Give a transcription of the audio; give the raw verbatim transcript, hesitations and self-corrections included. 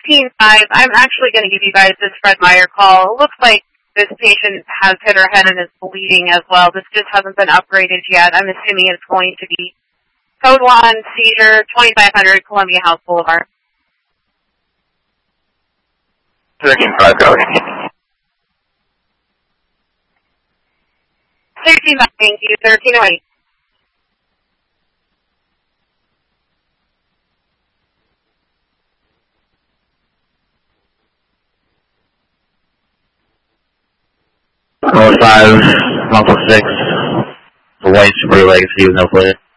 fifteen five, I'm actually going to give you guys this Fred Meyer call. It looks like this patient has hit her head and is bleeding as well. This just hasn't been upgraded yet. I'm assuming it's going to be Code one, seizure, twenty-five hundred Columbia House Boulevard. thirteen five, go. thirteen five, thank you. thirteen oh eight. oh five, Uncle six, the white Super Legacy with no player.